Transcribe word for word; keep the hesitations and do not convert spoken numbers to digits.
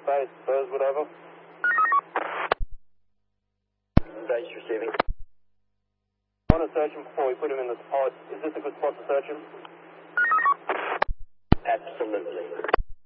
Base, Burswood over. Base receiving. I want to search him before we put him in the pod. Is this a good spot to search him? Absolutely.